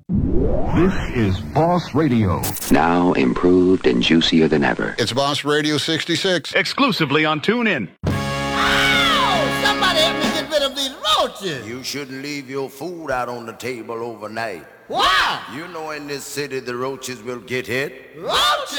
This is Boss Radio. Now improved and juicier than ever. It's Boss Radio 66. Exclusively on TuneIn. Oh, somebody help me get rid of these roaches. You shouldn't leave your food out on the table overnight. Why? You know in this city the roaches will get hit. Roaches?